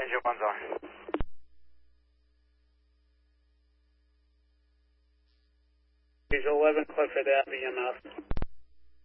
engine one's on. Visual 11, Clifford Ave, EMS.